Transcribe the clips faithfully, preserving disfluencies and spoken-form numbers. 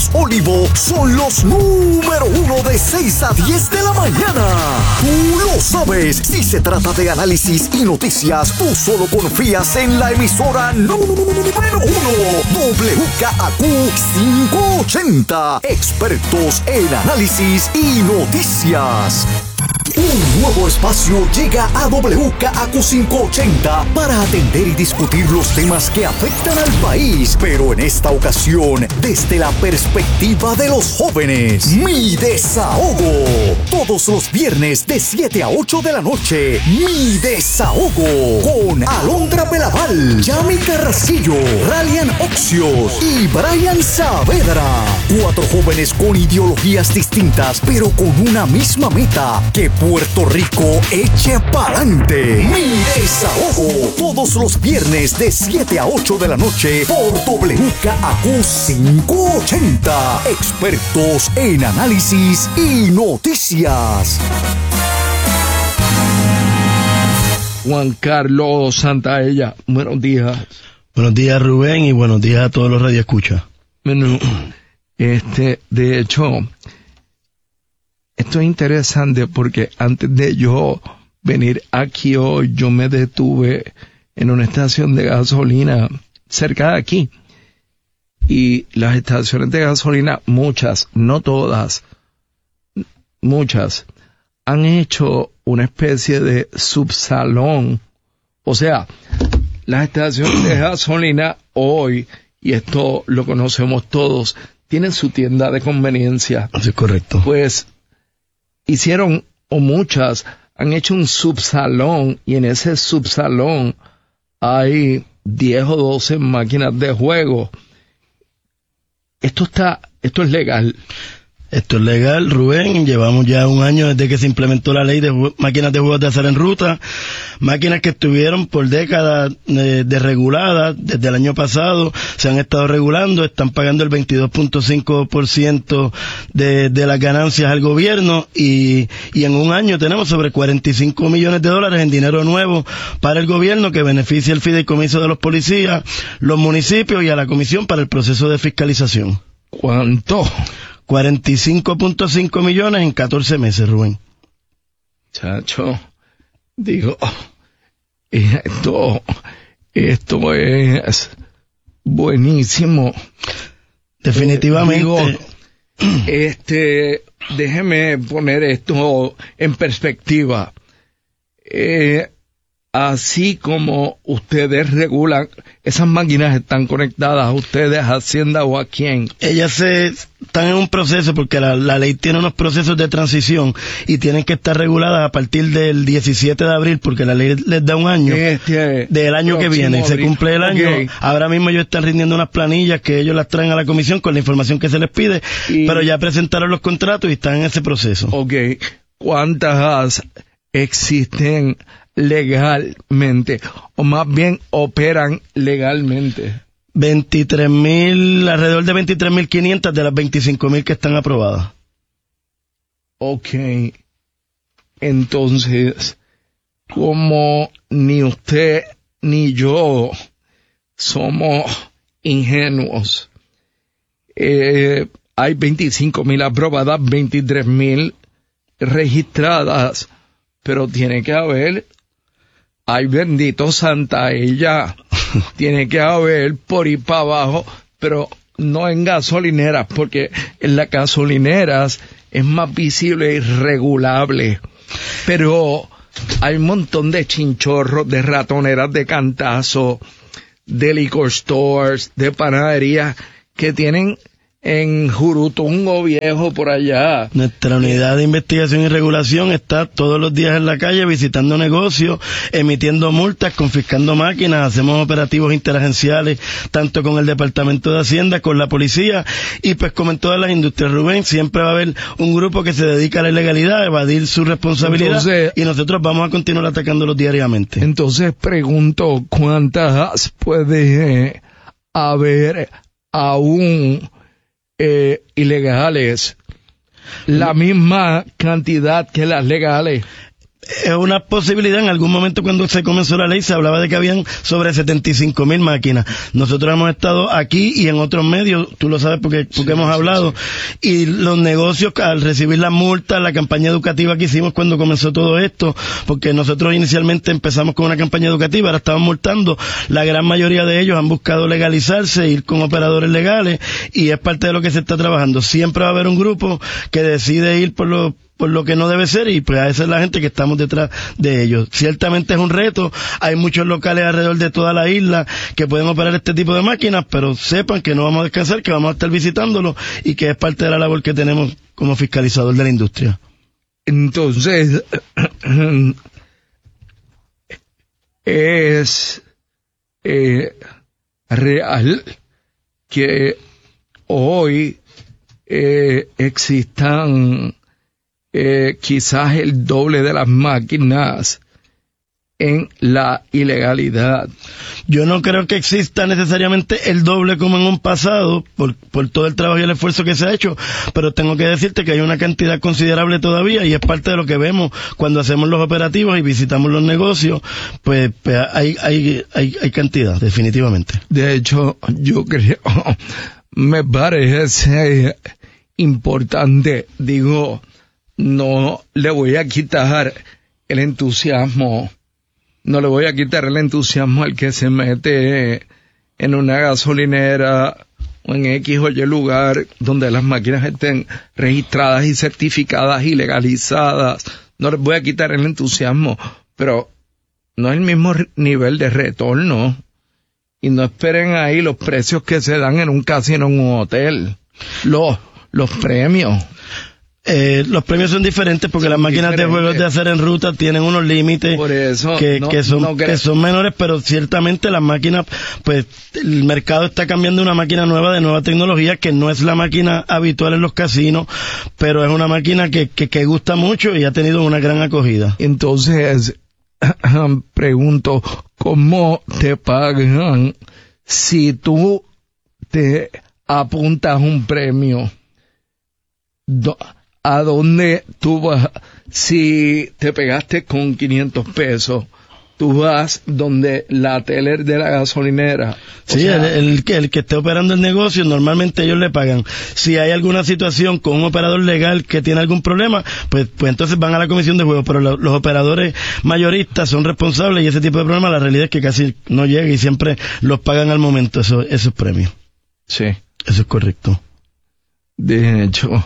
Olivo son los número uno de seis a diez de la mañana. Tú lo sabes, si se trata de análisis y noticias, tú solo confías en la emisora número uno, W K A Q quinientos ochenta. Expertos en análisis y noticias. Un nuevo espacio llega a W K A Q quinientos ochenta para atender y discutir los temas que afectan al país, pero en esta ocasión desde la perspectiva de los jóvenes. Mi Desahogo. Todos los viernes de siete a ocho de la noche. Mi Desahogo. Con Alondra Belaval, Yami Carrasquillo, Ralian Oxios y Brian Saavedra. Cuatro jóvenes con ideologías distintas, pero con una misma meta: que Puerto Rico eche pa'lante. Mi Desahogo. Todos los viernes de siete a ocho de la noche por W K A Q quinientos ochenta. Expertos en análisis y noticias. Juan Carlos Santaella, buenos días. Buenos días, Rubén, y buenos días a todos los radioescuchas. Bueno, este, de hecho, esto es interesante porque antes de yo venir aquí hoy, yo me detuve en una estación de gasolina cerca de aquí. Y las estaciones de gasolina, muchas, no todas, muchas, han hecho una especie de subsalón. O sea, las estaciones de gasolina hoy, y esto lo conocemos todos, tienen su tienda de conveniencia. Eso es correcto. Pues hicieron, o muchas, han hecho un subsalón, y en ese subsalón hay diez o doce máquinas de juego. Esto está, esto es legal. Esto es legal, Rubén. Llevamos ya un año desde que se implementó la ley de ju- máquinas de juegos de azar en ruta. Máquinas que estuvieron por décadas eh, desreguladas. Desde el año pasado se han estado regulando. Están pagando el veintidós punto cinco por ciento de, de las ganancias al gobierno. Y, y en un año tenemos sobre cuarenta y cinco millones de dólares en dinero nuevo para el gobierno, que beneficia el fideicomiso de los policías, los municipios y a la comisión para el proceso de fiscalización. ¿Cuánto? cuarenta y cinco punto cinco millones en catorce meses, Rubén. Chacho, digo, esto, esto es buenísimo. Definitivamente. Digo, este, déjeme poner esto en perspectiva. Eh, así como ustedes regulan, esas máquinas están conectadas a ustedes, a Hacienda o a quién. Ellas se, están en un proceso porque la, la ley tiene unos procesos de transición y tienen que estar reguladas a partir del diecisiete de abril, porque la ley les da un año Este, del año que viene. Se cumple el año. Okay. Ahora mismo ellos están rindiendo unas planillas que ellos las traen a la comisión con la información que se les pide, y, pero ya presentaron los contratos y están en ese proceso. Ok. ¿Cuántas existen legalmente, o más bien operan legalmente? veintitrés mil, alrededor de veintitrés mil quinientas de las veinticinco mil que están aprobadas. Ok. Entonces, como ni usted ni yo somos ingenuos, eh, hay veinticinco mil aprobadas, veintitrés mil registradas, pero tiene que haber, ay bendito Santaella, tiene que haber por ir para abajo, pero no en gasolineras, porque en las gasolineras es más visible y regulable. Pero hay un montón de chinchorros, de ratoneras de cantazo, de liquor stores, de panaderías que tienen en Jurutungo Viejo por allá. Nuestra unidad de investigación y regulación está todos los días en la calle visitando negocios, emitiendo multas, confiscando máquinas, hacemos operativos interagenciales tanto con el Departamento de Hacienda, con la policía, y pues como en todas las industrias, Rubén, siempre va a haber un grupo que se dedica a la ilegalidad, a evadir su responsabilidad. Entonces, y nosotros vamos a continuar atacándolos diariamente. Entonces pregunto, ¿cuántas puede haber aún Eh, ilegales? La misma cantidad que las legales. es una posibilidad. En algún momento cuando se comenzó la ley se hablaba de que habían sobre setenta y cinco mil máquinas. Nosotros hemos estado aquí y en otros medios, tú lo sabes porque, porque sí, hemos sí, hablado, sí. Y los negocios al recibir las multas, la campaña educativa que hicimos cuando comenzó todo esto, porque nosotros inicialmente empezamos con una campaña educativa, ahora estaban multando, la gran mayoría de ellos han buscado legalizarse, ir con operadores legales, y es parte de lo que se está trabajando. Siempre va a haber un grupo que decide ir por lo por lo que no debe ser, y pues a esa es la gente que estamos detrás de ellos. Ciertamente es un reto, hay muchos locales alrededor de toda la isla que pueden operar este tipo de máquinas, pero sepan que no vamos a descansar, que vamos a estar visitándolos y que es parte de la labor que tenemos como fiscalizador de la industria. Entonces, es eh, real que hoy eh, existan Eh, quizás el doble de las máquinas en la ilegalidad. Yo no creo que exista necesariamente el doble como en un pasado, por, por todo el trabajo y el esfuerzo que se ha hecho, pero tengo que decirte que hay una cantidad considerable todavía, y es parte de lo que vemos cuando hacemos los operativos y visitamos los negocios, pues, pues hay, hay, hay, hay cantidad, definitivamente. De hecho, yo creo, me parece importante, digo, no le voy a quitar el entusiasmo, no le voy a quitar el entusiasmo al que se mete en una gasolinera o en X o Y lugar donde las máquinas estén registradas y certificadas y legalizadas. No les voy a quitar el entusiasmo, pero no es el mismo nivel de retorno. Y no esperen ahí los precios que se dan en un casino o en un hotel. Los, los premios. Eh, los premios son diferentes porque son las máquinas diferentes. de juegos de hacer en ruta tienen unos límites que, no, que, son, no que son menores, pero ciertamente las máquinas, pues el mercado está cambiando una máquina nueva de nueva tecnología que no es la máquina habitual en los casinos, pero es una máquina que, que, que gusta mucho y ha tenido una gran acogida. Entonces, pregunto, ¿cómo te pagan si tú te apuntas un premio? Do- ¿A dónde tú vas? Si te pegaste con quinientos pesos, tú vas donde la teller de la gasolinera. Sí, sea, el, el, que, el que esté operando el negocio, normalmente ellos le pagan. Si hay alguna situación con un operador legal que tiene algún problema, pues, pues entonces van a la comisión de juegos, pero lo, los operadores mayoristas son responsables y ese tipo de problemas, la realidad es que casi no llega y siempre los pagan al momento, eso, esos premios. Sí. Eso es correcto. De hecho,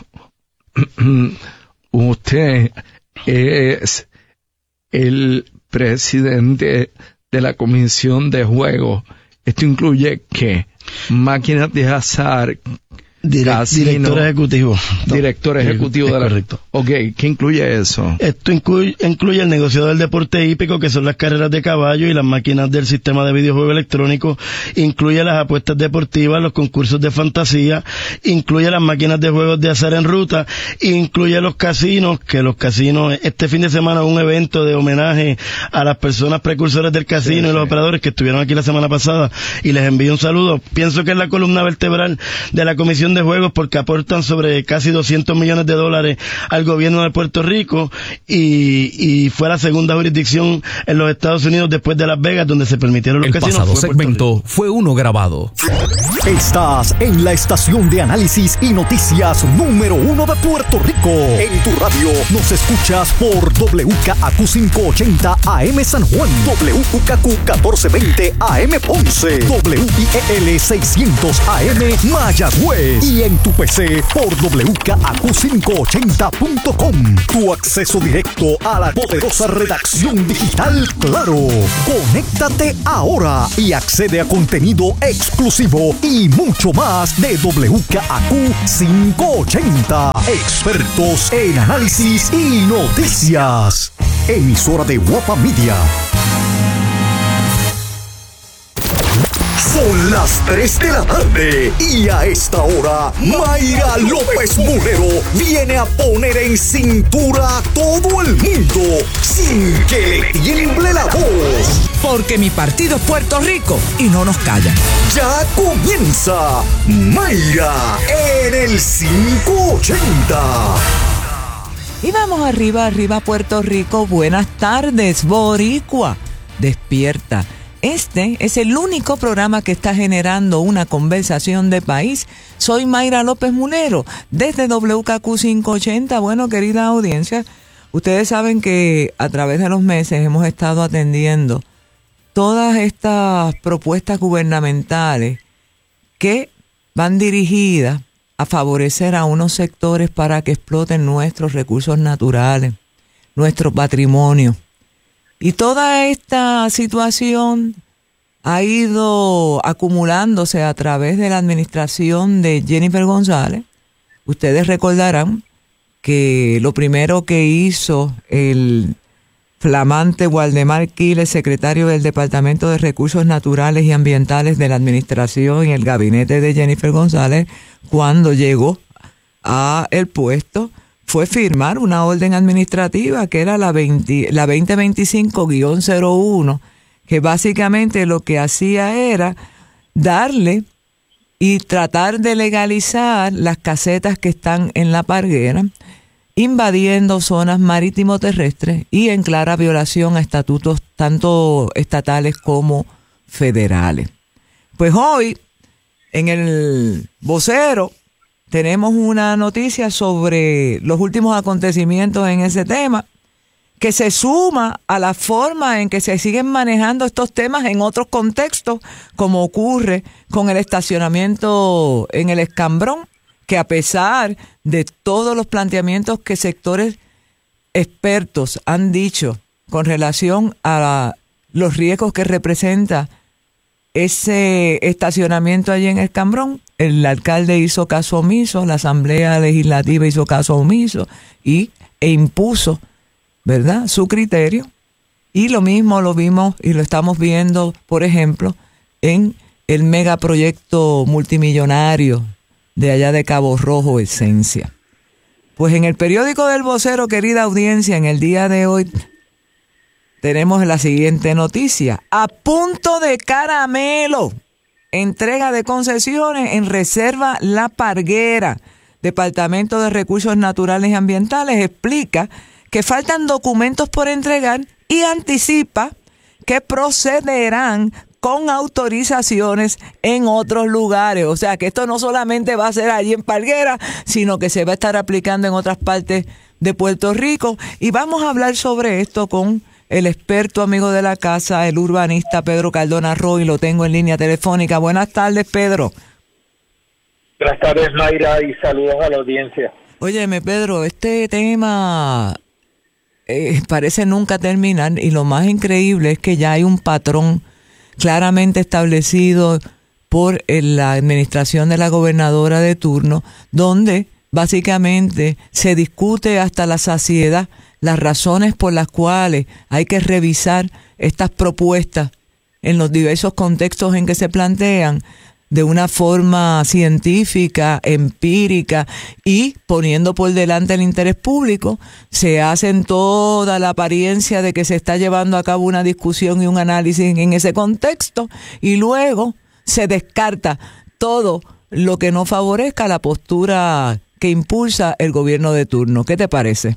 usted es el presidente de la Comisión de Juegos. ¿Esto incluye qué? Máquinas de azar, Direct, casino, director ejecutivo. Director ejecutivo de la... Correcto. Ok, ¿qué incluye eso? Esto incluye, incluye el negocio del deporte hípico, que son las carreras de caballo y las máquinas del sistema de videojuego electrónico. Incluye las apuestas deportivas, los concursos de fantasía. Incluye las máquinas de juegos de azar en ruta. Incluye los casinos, que los casinos, este fin de semana un evento de homenaje a las personas precursoras del casino sí, y los sí. operadores que estuvieron aquí la semana pasada, y les envío un saludo. Pienso que es la columna vertebral de la Comisión de Juegos porque aportan sobre casi doscientos millones de dólares al gobierno de Puerto Rico, y, y fue la segunda jurisdicción en los Estados Unidos después de Las Vegas donde se permitieron los El casinos. El pasado segmento fue uno grabado. Estás en la estación de análisis y noticias número uno de Puerto Rico. En tu radio nos escuchas por W K A Q quinientos ochenta A M San Juan, W U K Q catorce veinte A M Ponce, W I E L seiscientos A M Mayagüez, y en tu P C por W K A Q quinientos ochenta punto com. Tu acceso directo a la poderosa redacción digital Claro. Conéctate ahora y accede a contenido exclusivo y mucho más de W K A Q quinientos ochenta. Expertos en análisis y noticias. Emisora de Guapa Media. Son las tres de la tarde y a esta hora Mayra López Mulero viene a poner en cintura a todo el mundo sin que le tiemble la voz. Porque mi partido es Puerto Rico y no nos callan. Ya comienza Mayra en el quinientos ochenta. Y vamos arriba, arriba Puerto Rico. Buenas tardes, Boricua. Despierta. Este es el único programa que está generando una conversación de país. Soy Mayra López Mulero, desde W K Q quinientos ochenta. Bueno, querida audiencia, ustedes saben que a través de los meses hemos estado atendiendo todas estas propuestas gubernamentales que van dirigidas a favorecer a unos sectores para que exploten nuestros recursos naturales, nuestro patrimonio. Y toda esta situación ha ido acumulándose a través de la administración de Jennifer González. Ustedes recordarán que lo primero que hizo el flamante Waldemar Quiles, secretario del Departamento de Recursos Naturales y Ambientales de la administración y el gabinete de Jennifer González, cuando llegó a el puesto, fue firmar una orden administrativa que era la, veinte, la veinte veinticinco guión cero uno, que básicamente lo que hacía era darle y tratar de legalizar las casetas que están en la Parguera, invadiendo zonas marítimo-terrestres y en clara violación a estatutos tanto estatales como federales. Pues hoy, en el vocero, tenemos una noticia sobre los últimos acontecimientos en ese tema, que se suma a la forma en que se siguen manejando estos temas en otros contextos, como ocurre con el estacionamiento en el Escambrón, que a pesar de todos los planteamientos que sectores expertos han dicho con relación a los riesgos que representa ese estacionamiento allí en el Escambrón, el alcalde hizo caso omiso, la Asamblea Legislativa hizo caso omiso y, e impuso, ¿verdad?, su criterio. Y lo mismo lo vimos y lo estamos viendo, por ejemplo, en el megaproyecto multimillonario de allá de Cabo Rojo, Esencia. Pues en el periódico del Vocero, querida audiencia, en el día de hoy tenemos la siguiente noticia. A punto de caramelo. Entrega de concesiones en Reserva La Parguera. Departamento de Recursos Naturales y Ambientales explica que faltan documentos por entregar y anticipa que procederán con autorizaciones en otros lugares. O sea que esto no solamente va a ser allí en Parguera, sino que se va a estar aplicando en otras partes de Puerto Rico. Y vamos a hablar sobre esto con el experto amigo de la casa, el urbanista Pedro Cardona Roy. Lo tengo en línea telefónica. Buenas tardes, Pedro. Buenas tardes, Mayra, y saludos a la audiencia. Óyeme, Pedro, este tema eh, parece nunca terminar, y lo más increíble es que ya hay un patrón claramente establecido por la administración de la gobernadora de turno, donde básicamente se discute hasta la saciedad las razones por las cuales hay que revisar estas propuestas en los diversos contextos en que se plantean de una forma científica, empírica y poniendo por delante el interés público. Se hacen toda la apariencia de que se está llevando a cabo una discusión y un análisis en ese contexto, y luego se descarta todo lo que no favorezca la postura que impulsa el gobierno de turno. ¿Qué te parece?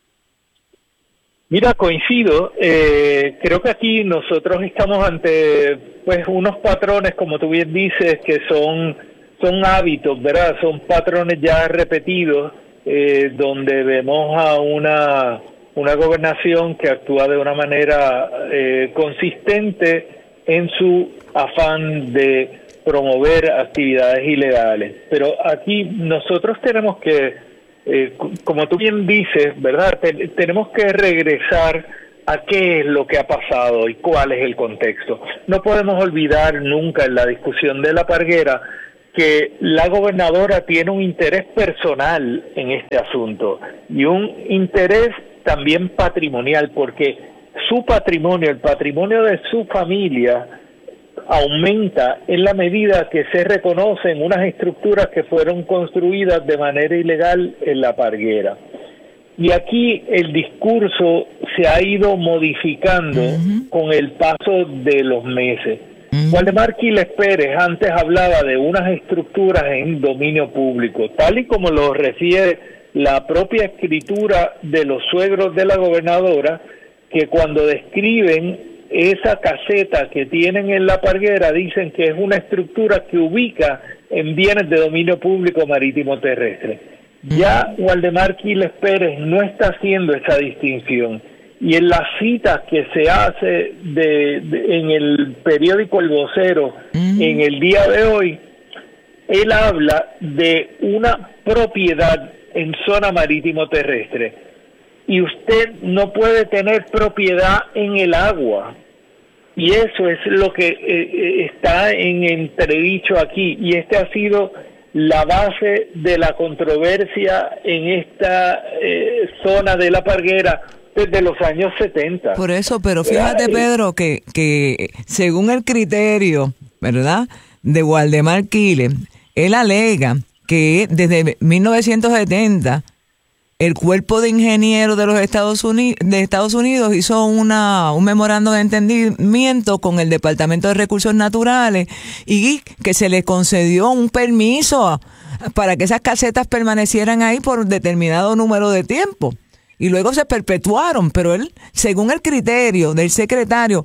Mira, coincido. Eh, creo que aquí nosotros estamos ante pues unos patrones, como tú bien dices, que son son hábitos, ¿verdad? Son patrones ya repetidos, eh, donde vemos a una una gobernación que actúa de una manera eh, consistente en su afán de promover actividades ilegales. Pero aquí nosotros tenemos que Eh, como tú bien dices, ¿verdad? Ten, tenemos que regresar a qué es lo que ha pasado y cuál es el contexto. No podemos olvidar nunca en la discusión de la Parguera que la gobernadora tiene un interés personal en este asunto y un interés también patrimonial, porque su patrimonio, el patrimonio de su familia, aumenta en la medida que se reconocen unas estructuras que fueron construidas de manera ilegal en la Parguera. Y aquí el discurso se ha ido modificando uh-huh. con el paso de los meses. Uh-huh. Waldemar Quiles Pérez antes hablaba de unas estructuras en dominio público, tal y como lo refiere la propia escritura de los suegros de la gobernadora, que cuando describen esa caseta que tienen en La Parguera, dicen que es una estructura que ubica en bienes de dominio público marítimo terrestre. Ya Waldemar Quiles Pérez no está haciendo esa distinción. Y en las citas que se hace de, de, en el periódico El Vocero, mm. en el día de hoy, él habla de una propiedad en zona marítimo terrestre. Y usted no puede tener propiedad en el agua. Y eso es lo que eh, está en entredicho aquí. Y este ha sido la base de la controversia en esta eh, zona de La Parguera desde los años setenta. Por eso, pero fíjate, Pedro, que, que según el criterio, ¿verdad?, de Waldemar Quiles, él alega que desde mil novecientos setenta el Cuerpo de Ingenieros de los Estados Unidos, de Estados Unidos hizo una un memorando de entendimiento con el Departamento de Recursos Naturales y que se le concedió un permiso para que esas casetas permanecieran ahí por determinado número de tiempo. Y luego se perpetuaron, pero él, según el criterio del secretario,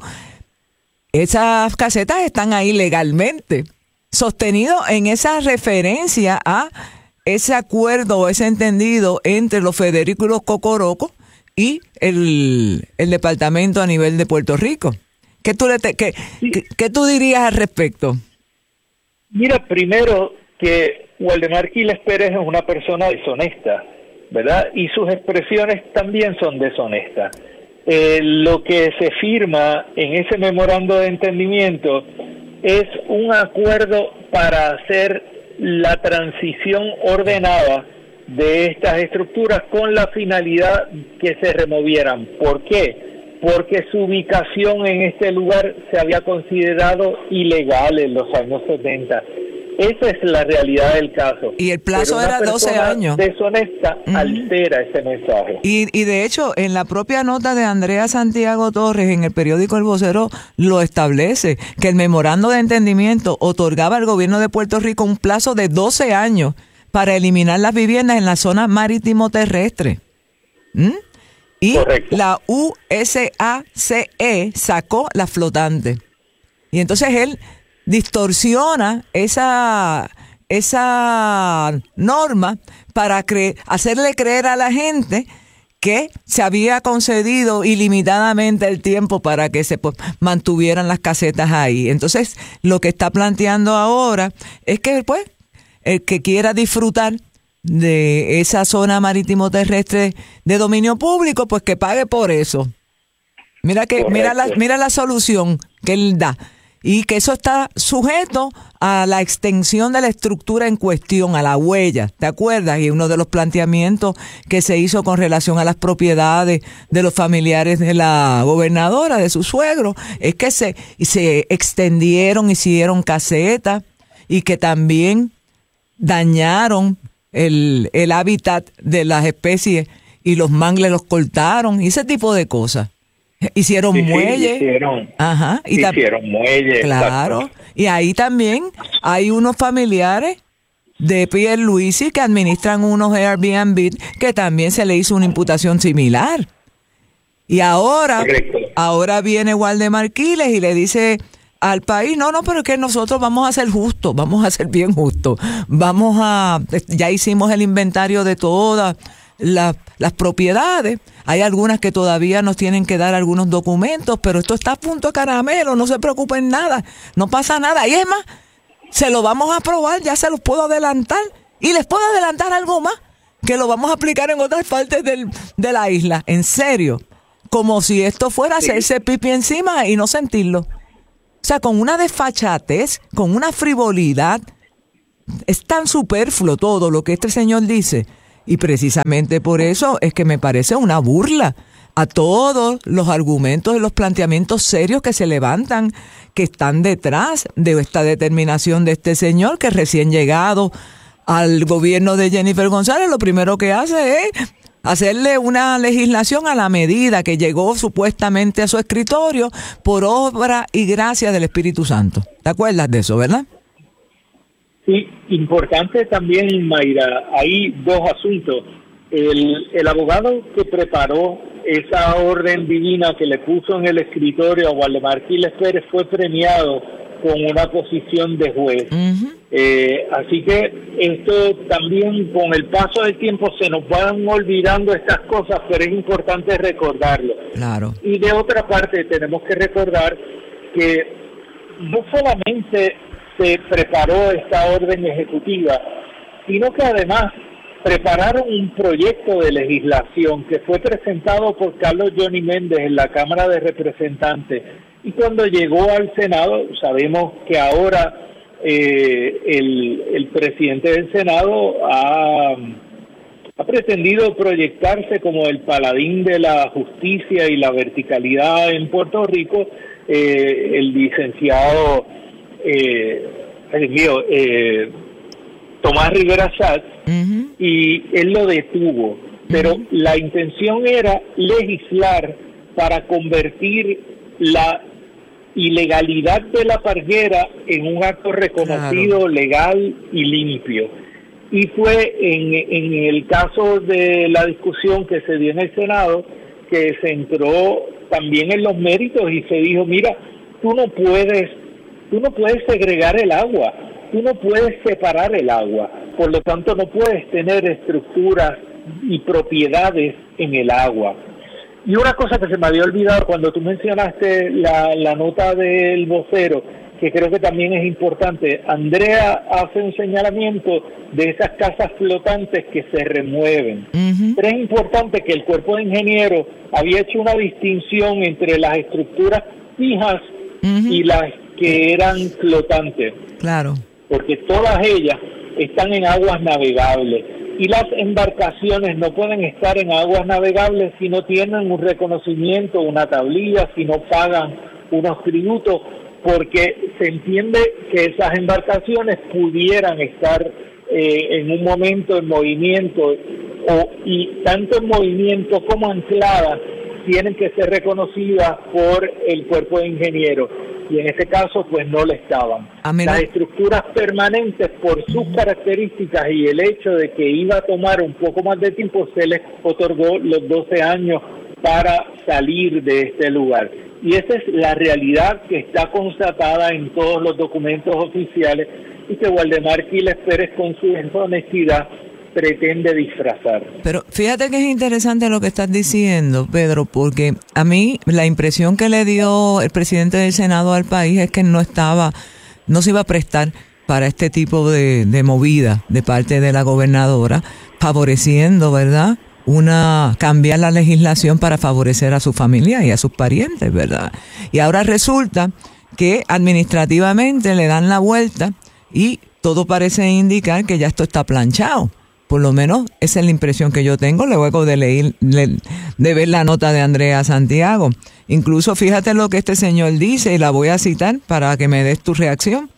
esas casetas están ahí legalmente, sostenido en esa referencia a ese acuerdo o ese entendido entre los Federico y los Cocorocos y el, el departamento a nivel de Puerto Rico. ¿Qué tú, le te, qué, sí. qué, qué tú dirías al respecto? Mira, primero que Waldemar Quiles Pérez es una persona deshonesta, ¿verdad? Y sus expresiones también son deshonestas. Eh, lo que se firma en ese memorando de entendimiento es un acuerdo para hacer la transición ordenada de estas estructuras con la finalidad que se removieran. ¿Por qué? Porque su ubicación en este lugar se había considerado ilegal en los años setenta. Esa es la realidad del caso. Y el plazo era doce años. Deshonesta uh-huh. altera ese mensaje. Y, y de hecho, en la propia nota de Andrea Santiago Torres en el periódico El Vocero lo establece, que el memorando de entendimiento otorgaba al gobierno de Puerto Rico un plazo de doce años para eliminar las viviendas en la zona marítimo terrestre. ¿Mm? Y Correcto. La U S A C E sacó la flotante. Y entonces él distorsiona esa esa norma para cre- hacerle creer a la gente que se había concedido ilimitadamente el tiempo para que se pues, mantuvieran las casetas ahí. Entonces, lo que está planteando ahora es que pues el que quiera disfrutar de esa zona marítimo terrestre de dominio público, pues que pague por eso. Mira que Correcto. mira la mira la solución que él da. Y que eso está sujeto a la extensión de la estructura en cuestión, a la huella, ¿te acuerdas? Y uno de los planteamientos que se hizo con relación a las propiedades de los familiares de la gobernadora, de su suegro, es que se, se extendieron, hicieron casetas y que también dañaron el, el hábitat de las especies y los mangles los cortaron y ese tipo de cosas. Hicieron sí, muelles. Sí, hicieron, Ajá, y hicieron tam- muelles. Claro. Exacto. Y ahí también hay unos familiares de Pierluisi que administran unos Airbnb que también se le hizo una imputación similar. Y ahora, Correcto. ahora viene Waldemar Quiles y le dice al país, no, no, pero es que nosotros vamos a ser justos, vamos a ser bien justos. Vamos a, ya hicimos el inventario de todas las, las propiedades. Hay algunas que todavía nos tienen que dar algunos documentos, pero esto está a punto de caramelo, no se preocupen nada, no pasa nada. Y es más, se lo vamos a aprobar, ya se los puedo adelantar. Y les puedo adelantar algo más, que lo vamos a aplicar en otras partes del, de la isla, en serio. Como si esto fuera hacerse pipi encima y no sentirlo. O sea, con una desfachatez, con una frivolidad, es tan superfluo todo lo que este señor dice. Y precisamente por eso es que me parece una burla a todos los argumentos y los planteamientos serios que se levantan, que están detrás de esta determinación de este señor que recién llegado al gobierno de Jennifer González, lo primero que hace es hacerle una legislación a la medida que llegó supuestamente a su escritorio por obra y gracia del Espíritu Santo. ¿Te acuerdas de eso, verdad? Sí, importante también, Mayra, hay dos asuntos. el, el abogado que preparó esa orden divina que le puso en el escritorio a Waldemar Quiles Pérez fue premiado con una posición de juez. Uh-huh. Eh, así que esto también, con el paso del tiempo, se nos van olvidando estas cosas, pero es importante recordarlo. Claro. Y de otra parte, tenemos que recordar que no solamente se preparó esta orden ejecutiva, sino que además prepararon un proyecto de legislación que fue presentado por Carlos Johnny Méndez en la Cámara de Representantes, y cuando llegó al Senado, sabemos que ahora eh, el, el presidente del Senado ha, ha pretendido proyectarse como el paladín de la justicia y la verticalidad en Puerto Rico, eh, el licenciado eh, ay, mío, eh, Tomás Rivera Schatz, uh-huh. y él lo detuvo, pero uh-huh. la intención era legislar para convertir la ilegalidad de la parguera en un acto reconocido, claro, legal y limpio. Y fue en, en el caso de la discusión que se dio en el Senado que se entró también en los méritos y se dijo, mira, tú no puedes, tú no puedes segregar el agua, tú no puedes separar el agua, por lo tanto no puedes tener estructuras y propiedades en el agua. Y una cosa que se me había olvidado cuando tú mencionaste la, la nota del vocero, que creo que también es importante, Andrea hace un señalamiento de esas casas flotantes que se remueven. Uh-huh. Pero es importante que el cuerpo de ingenieros había hecho una distinción entre las estructuras fijas uh-huh. y las que eran flotantes. Claro. Porque todas ellas están en aguas navegables. Y las embarcaciones no pueden estar en aguas navegables si no tienen un reconocimiento, una tablilla, si no pagan unos tributos, porque se entiende que esas embarcaciones pudieran estar eh, en un momento en movimiento, o, y tanto en movimiento como ancladas tienen que ser reconocidas por el cuerpo de ingenieros. Y en este caso pues no lo estaban. Las estructuras permanentes, por sus características y el hecho de que iba a tomar un poco más de tiempo, se les otorgó los doce años para salir de este lugar. Y esa es la realidad que está constatada en todos los documentos oficiales y que Waldemar Quiles Pérez, con su honestidad, pretende disfrazar. Pero fíjate que es interesante lo que estás diciendo, Pedro, porque a mí la impresión que le dio el presidente del Senado al país es que no estaba, no se iba a prestar para este tipo de, de movida de parte de la gobernadora, favoreciendo, ¿verdad?, una cambiar la legislación para favorecer a su familia y a sus parientes, ¿verdad? Y ahora resulta que administrativamente le dan la vuelta y todo parece indicar que ya esto está planchado. Por lo menos esa es la impresión que yo tengo luego de leer, de ver la nota de Andrea Santiago. Incluso fíjate lo que este señor dice, y la voy a citar para que me des tu reacción,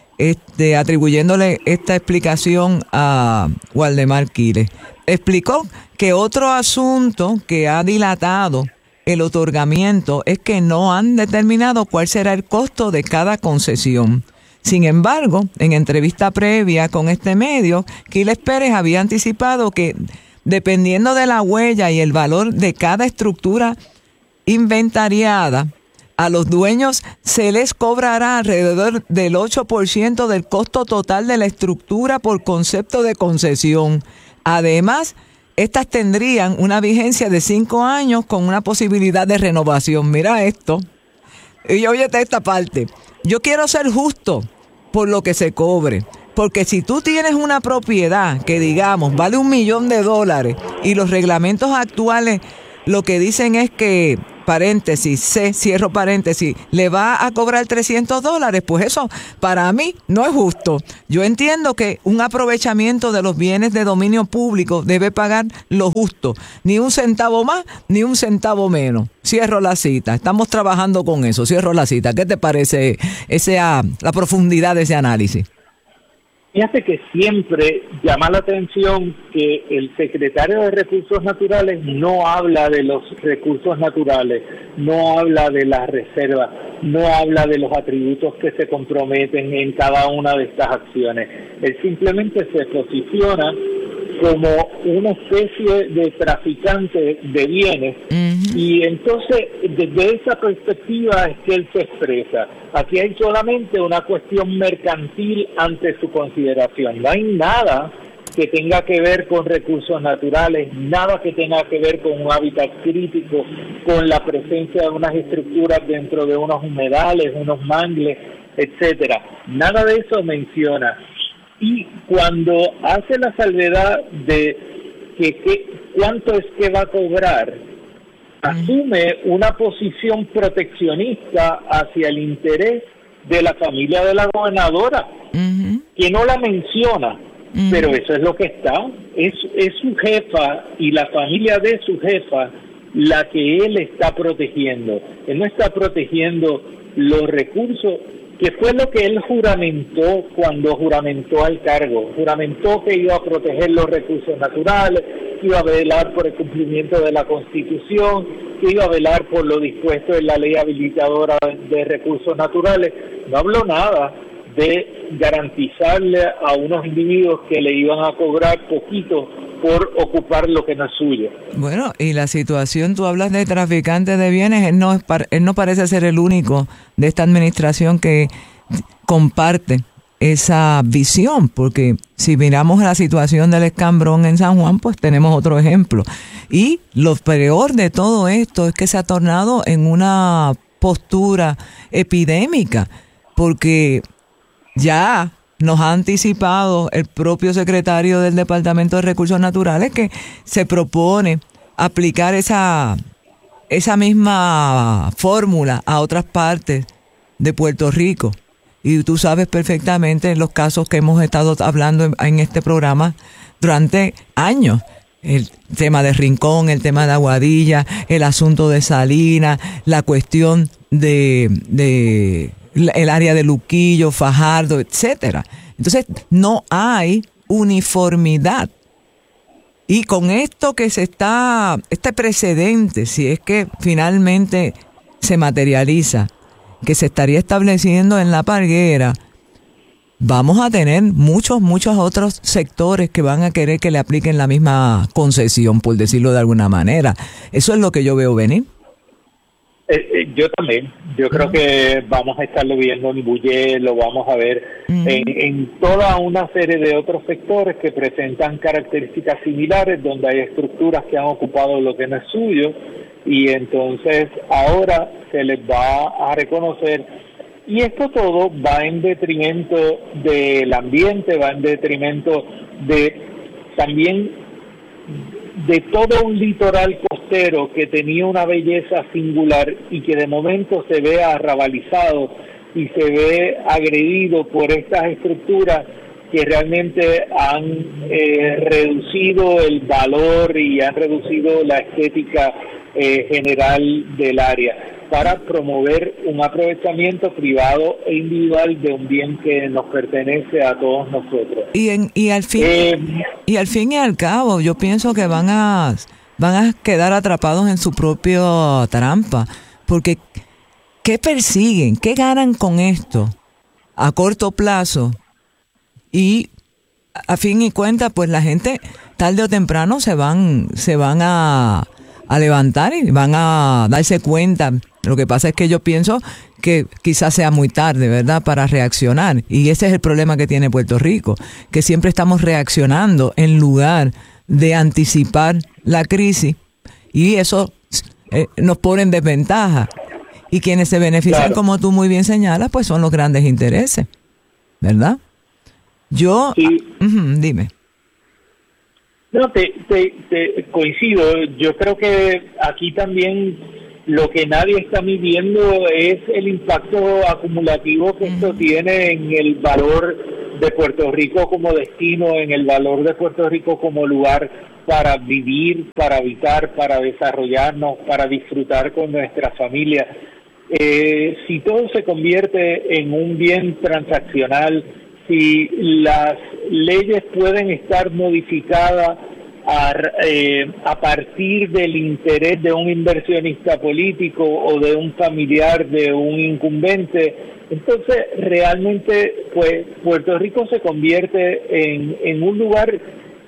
este, atribuyéndole esta explicación a Waldemar Quiles. Explicó que otro asunto que ha dilatado el otorgamiento es que no han determinado cuál será el costo de cada concesión. Sin embargo, en entrevista previa con este medio, Quiles Pérez había anticipado que, dependiendo de la huella y el valor de cada estructura inventariada, a los dueños se les cobrará alrededor del ocho por ciento del costo total de la estructura por concepto de concesión. Además, estas tendrían una vigencia de cinco años con una posibilidad de renovación. Mira esto. Y óyete esta parte. Yo quiero ser justo por lo que se cobre. Porque si tú tienes una propiedad que, digamos, vale un millón de dólares y los reglamentos actuales lo que dicen es que, paréntesis, C, cierro paréntesis, le va a cobrar trescientos dólares, pues eso para mí no es justo. Yo entiendo que un aprovechamiento de los bienes de dominio público debe pagar lo justo, ni un centavo más, ni un centavo menos. Cierro la cita, estamos trabajando con eso, cierro la cita. ¿Qué te parece esa, la profundidad de ese análisis? Fíjate que siempre llama la atención que el secretario de Recursos Naturales no habla de los recursos naturales, no habla de las reservas, no habla de los atributos que se comprometen en cada una de estas acciones. Él simplemente se posiciona como una especie de traficante de bienes. Uh-huh. Y entonces desde esa perspectiva es que él se expresa. Aquí hay solamente una cuestión mercantil ante su consideración, no hay nada que tenga que ver con recursos naturales, nada que tenga que ver con un hábitat crítico, con la presencia de unas estructuras dentro de unos humedales, unos mangles, etcétera. Nada de eso menciona. Y cuando hace la salvedad de que, que cuánto es que va a cobrar, asume una posición proteccionista hacia el interés de la familia de la gobernadora, uh-huh. que no la menciona. Uh-huh. Pero eso es lo que está, es, es su jefa y la familia de su jefa la que él está protegiendo. Él no está protegiendo los recursos, que fue lo que él juramentó cuando juramentó al cargo. Juramentó que iba a proteger los recursos naturales, que iba a velar por el cumplimiento de la Constitución, que iba a velar por lo dispuesto en la ley habilitadora de recursos naturales. No habló nada de garantizarle a unos individuos que le iban a cobrar poquito por ocupar lo que no es suyo. Bueno, y la situación, tú hablas de traficantes de bienes, él no, es, él no parece ser el único de esta administración que comparte esa visión, porque si miramos la situación del escambrón en San Juan, pues tenemos otro ejemplo. Y lo peor de todo esto es que se ha tornado en una postura epidémica, porque ya nos ha anticipado el propio secretario del Departamento de Recursos Naturales que se propone aplicar esa, esa misma fórmula a otras partes de Puerto Rico. Y tú sabes perfectamente los casos que hemos estado hablando en, en este programa durante años. El tema de Rincón, el tema de Aguadilla, el asunto de Salinas, la cuestión de... de el área de Luquillo, Fajardo, etcétera. Entonces, no hay uniformidad. Y con esto que se está, este precedente, si es que finalmente se materializa, que se estaría estableciendo en La Parguera, vamos a tener muchos, muchos otros sectores que van a querer que le apliquen la misma concesión, por decirlo de alguna manera. Eso es lo que yo veo venir. Eh, eh, yo también, yo creo que vamos a estarlo viendo en Bulle, lo vamos a ver uh-huh. en, en toda una serie de otros sectores que presentan características similares, donde hay estructuras que han ocupado lo que no es suyo, y entonces ahora se les va a reconocer, y esto todo va en detrimento del ambiente, va en detrimento de también de todo un litoral costero que tenía una belleza singular y que de momento se ve arrabalizado y se ve agredido por estas estructuras que realmente han eh, reducido el valor y han reducido la estética eh, general del área para promover un aprovechamiento privado e individual de un bien que nos pertenece a todos nosotros. Y en, y al fin eh, y al fin y al cabo, yo pienso que van a van a quedar atrapados en su propia trampa, porque ¿qué persiguen? ¿Qué ganan con esto a corto plazo? Y a fin y cuenta, pues la gente tarde o temprano se van se van a a levantar y van a darse cuenta. Lo que pasa es que yo pienso que quizás sea muy tarde, ¿verdad?, para reaccionar. Y ese es el problema que tiene Puerto Rico, que siempre estamos reaccionando en lugar de anticipar la crisis, y eso eh, nos pone en desventaja. Y quienes se benefician, claro, como tú muy bien señalas, pues son los grandes intereses, ¿verdad? Yo... Sí. Uh-huh, dime. No, te, te, te coincido. Yo creo que aquí también lo que nadie está midiendo es el impacto acumulativo que esto tiene en el valor de Puerto Rico como destino, en el valor de Puerto Rico como lugar para vivir, para habitar, para desarrollarnos, para disfrutar con nuestra familia. Eh, si todo se convierte en un bien transaccional, si las leyes pueden estar modificadas a, eh, a partir del interés de un inversionista político o de un familiar de un incumbente, entonces realmente pues Puerto Rico se convierte en, en un lugar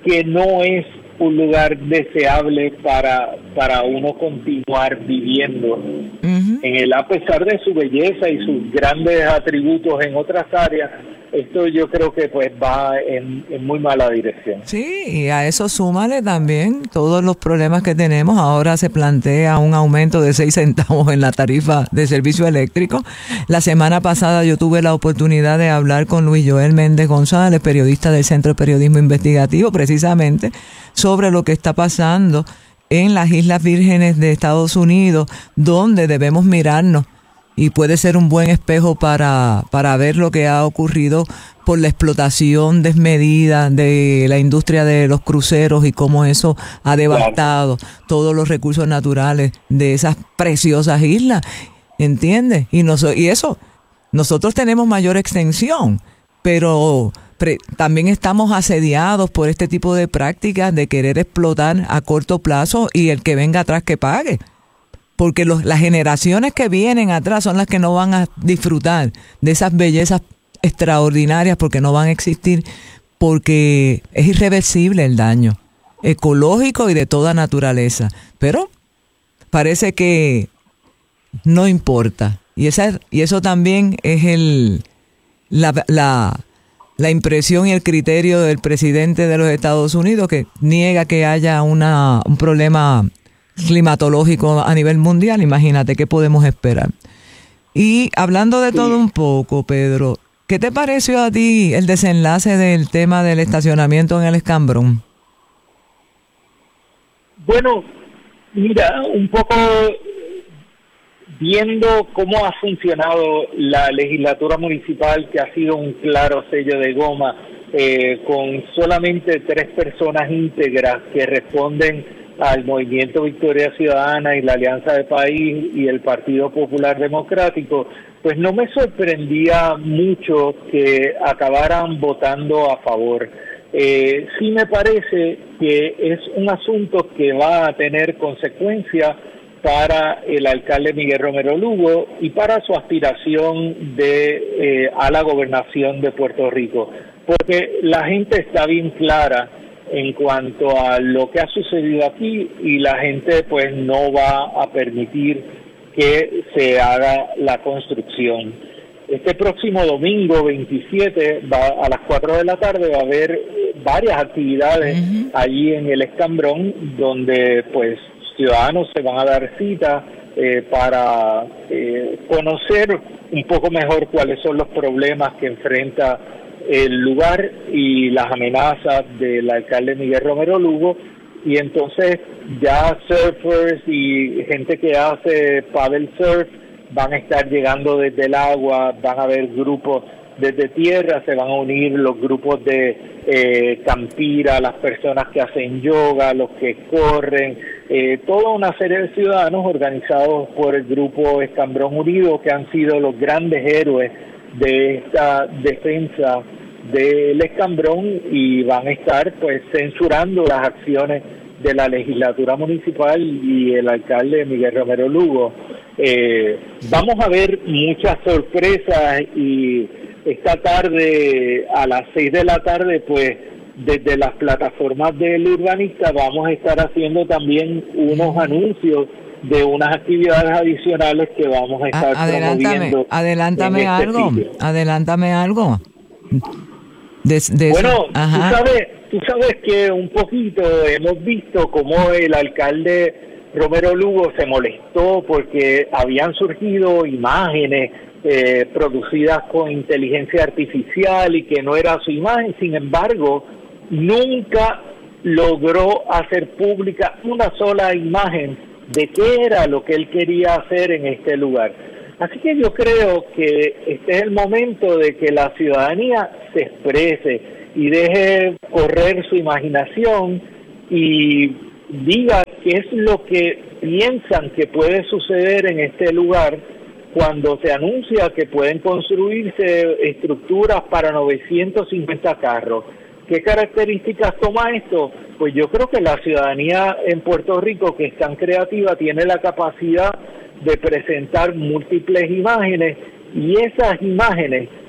que no es un lugar deseable para, para uno continuar viviendo uh-huh. en él, a pesar de su belleza y sus grandes atributos en otras áreas. Esto yo creo que pues va en, en muy mala dirección. Sí, y a eso súmale también todos los problemas que tenemos. Ahora se plantea un aumento de seis centavos en la tarifa de servicio eléctrico. La semana pasada yo tuve la oportunidad de hablar con Luis Joel Méndez González, periodista del Centro de Periodismo Investigativo, precisamente sobre lo que está pasando en las Islas Vírgenes de Estados Unidos, donde debemos mirarnos. Y puede ser un buen espejo para, para ver lo que ha ocurrido por la explotación desmedida de la industria de los cruceros y cómo eso ha devastado todos los recursos naturales de esas preciosas islas, ¿entiendes? Y, nos, y eso, nosotros tenemos mayor extensión, pero pre, también estamos asediados por este tipo de prácticas de querer explotar a corto plazo y el que venga atrás que pague. Porque los, las generaciones que vienen atrás son las que no van a disfrutar de esas bellezas extraordinarias porque no van a existir, porque es irreversible el daño ecológico y de toda naturaleza. Pero parece que no importa. Y, esa, y eso también es el la, la, la impresión y el criterio del presidente de los Estados Unidos, que niega que haya una, un problema climatológico a nivel mundial. Imagínate qué podemos esperar. Y hablando de sí. todo un poco, Pedro, ¿qué te pareció a ti el desenlace del tema del estacionamiento en el Escambrón? Bueno, mira, un poco viendo cómo ha funcionado la legislatura municipal, que ha sido un claro sello de goma, eh, con solamente tres personas íntegras que responden al Movimiento Victoria Ciudadana y la Alianza de País y el Partido Popular Democrático, pues no me sorprendía mucho que acabaran votando a favor. Eh, sí me parece que es un asunto que va a tener consecuencias para el alcalde Miguel Romero Lugo y para su aspiración de eh, a la gobernación de Puerto Rico, porque la gente está bien clara en cuanto a lo que ha sucedido aquí y la gente pues no va a permitir que se haga la construcción. Este próximo domingo veintisiete va, a las cuatro de la tarde va a haber varias actividades uh-huh. allí en el Escambrón, donde pues ciudadanos se van a dar cita eh, para eh, conocer un poco mejor cuáles son los problemas que enfrenta el lugar y las amenazas del alcalde Miguel Romero Lugo, y entonces ya surfers y gente que hace paddle surf van a estar llegando desde el agua, van a haber grupos desde tierra, se van a unir los grupos de eh, campira, las personas que hacen yoga, los que corren, eh, toda una serie de ciudadanos organizados por el grupo Escambrón Unido, que han sido los grandes héroes de esta defensa del Escambrón, y van a estar pues censurando las acciones de la legislatura municipal y el alcalde Miguel Romero Lugo. Eh, vamos a ver muchas sorpresas, y esta tarde a las seis de la tarde pues desde las plataformas del Urbanista vamos a estar haciendo también unos anuncios de unas actividades adicionales que vamos a estar adelántame, promoviendo. Adelántame en este algo, sitio. adelántame algo. De, de bueno, tú sabes, tú sabes que un poquito hemos visto cómo el alcalde Romero Lugo se molestó porque habían surgido imágenes eh, producidas con inteligencia artificial y que no era su imagen. Sin embargo, nunca logró hacer pública una sola imagen de qué era lo que él quería hacer en este lugar. Así que yo creo que este es el momento de que la ciudadanía se exprese y deje correr su imaginación y diga qué es lo que piensan que puede suceder en este lugar cuando se anuncia que pueden construirse estructuras para novecientos cincuenta carros. ¿Qué características toma esto? Pues yo creo que la ciudadanía en Puerto Rico, que es tan creativa, tiene la capacidad de presentar múltiples imágenes, y esas imágenes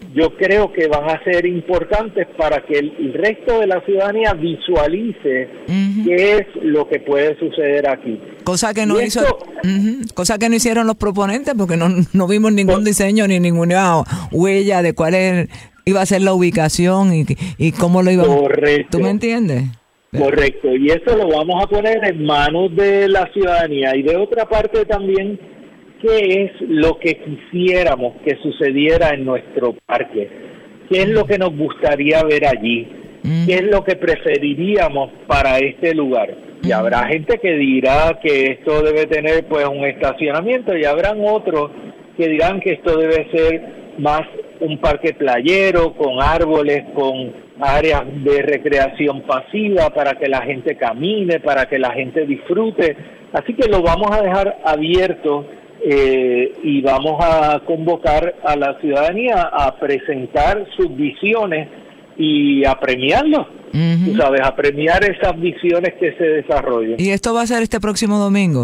yo creo que van a ser importantes para que el, el resto de la ciudadanía visualice uh-huh. qué es lo que puede suceder aquí. Cosa que no hizo, esto, uh-huh, cosa que no hicieron los proponentes, porque no, no vimos ningún pues, diseño ni ninguna huella de cuál es, iba a ser la ubicación y, y cómo lo iba a... Correcto. ¿Tú me entiendes? Correcto, y eso lo vamos a poner en manos de la ciudadanía. Y de otra parte también, ¿qué es lo que quisiéramos que sucediera en nuestro parque? ¿Qué es lo que nos gustaría ver allí? ¿Qué es lo que preferiríamos para este lugar? Y habrá gente que dirá que esto debe tener pues un estacionamiento, y habrán otros que dirán que esto debe ser más un parque playero, con árboles, con áreas de recreación pasiva para que la gente camine, para que la gente disfrute. Así que lo vamos a dejar abierto eh, y vamos a convocar a la ciudadanía a presentar sus visiones y a premiarlos, uh-huh. tú sabes, a premiar esas visiones que se desarrollen. ¿Y esto va a ser este próximo domingo?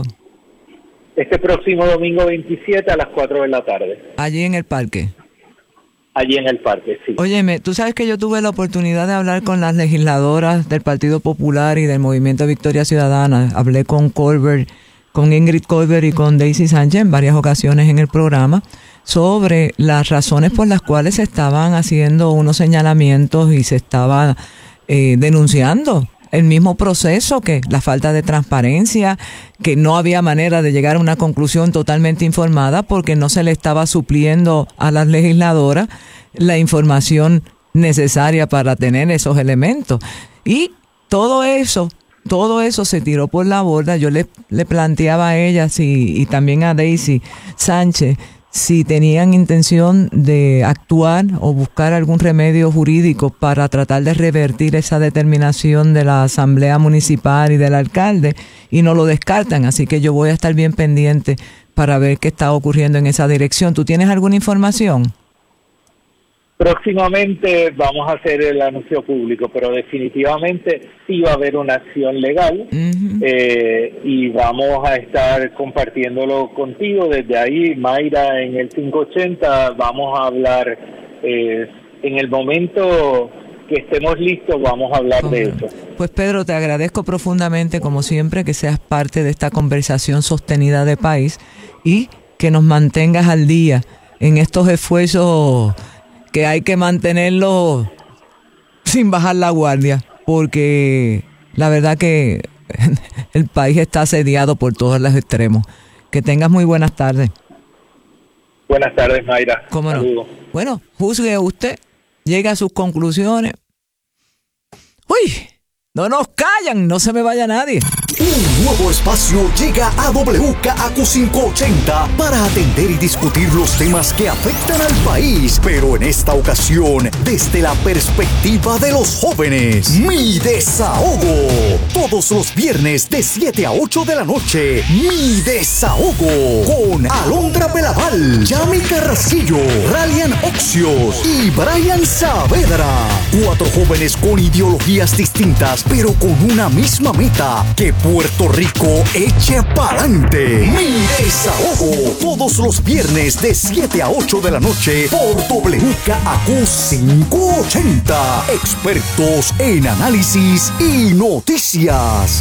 Este próximo domingo veintisiete a las cuatro de la tarde. Allí en el parque. Allí en el parque, sí. Óyeme, tú sabes que yo tuve la oportunidad de hablar con las legisladoras del Partido Popular y del Movimiento Victoria Ciudadana. Hablé con Colbert, con Ingrid Colbert y con Daisy Sánchez en varias ocasiones en el programa sobre las razones por las cuales se estaban haciendo unos señalamientos y se estaba eh, denunciando el mismo proceso, que la falta de transparencia, que no había manera de llegar a una conclusión totalmente informada porque no se le estaba supliendo a las legisladoras la información necesaria para tener esos elementos. Y todo eso, todo eso se tiró por la borda. Yo le, le planteaba a ellas y, y también a Daisy Sánchez si tenían intención de actuar o buscar algún remedio jurídico para tratar de revertir esa determinación de la Asamblea Municipal y del alcalde, y no lo descartan. Así que yo voy a estar bien pendiente para ver qué está ocurriendo en esa dirección. ¿Tú tienes alguna información? Próximamente vamos a hacer el anuncio público, pero definitivamente sí va a haber una acción legal, uh-huh. eh, y vamos a estar compartiéndolo contigo desde ahí, Mayra, en el cinco ochenta. Vamos a hablar, eh, en el momento que estemos listos, vamos a hablar okay. de eso. Pues Pedro, te agradezco profundamente, como siempre, que seas parte de esta conversación sostenida de país y que nos mantengas al día en estos esfuerzos que hay que mantenerlo sin bajar la guardia, porque la verdad que el país está asediado por todos los extremos. Que tengas muy buenas tardes. Buenas tardes, Mayra. ¿Cómo no? Saludos. Bueno, juzgue usted, llegue a sus conclusiones. ¡Uy! No nos callan, no se me vaya nadie. Un nuevo espacio llega a W K A Q quinientos ochenta para atender y discutir los temas que afectan al país, pero en esta ocasión desde la perspectiva de los jóvenes. Mi Desahogo. Todos los viernes de siete a ocho de la noche. Mi Desahogo. Con Alondra Belaval, Yami Carrasquillo, Ralian Oxios y Brian Saavedra. Cuatro jóvenes con ideologías distintas, pero con una misma meta: que Puerto Rico eche pa'lante. Mi Desahogo, todos los viernes de siete a ocho de la noche por W K A Q quinientos ochenta. Expertos en análisis y noticias.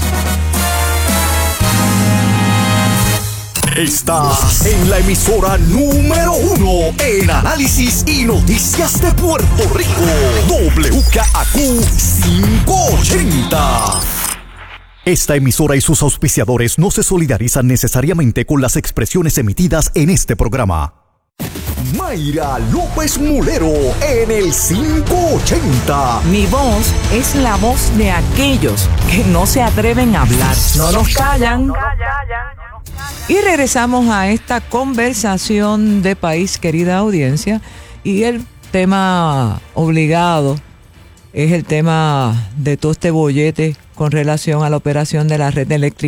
Estás en la emisora número uno en análisis y noticias de Puerto Rico. W K A Q quinientos ochenta. Esta emisora y sus auspiciadores no se solidarizan necesariamente con las expresiones emitidas en este programa. Mayra López Mulero en el quinientos ochenta. Mi voz es la voz de aquellos que no se atreven a hablar. No nos callan. Y regresamos a esta conversación de país, querida audiencia, y el tema obligado es el tema de todo este bollete con relación a la operación de la red eléctrica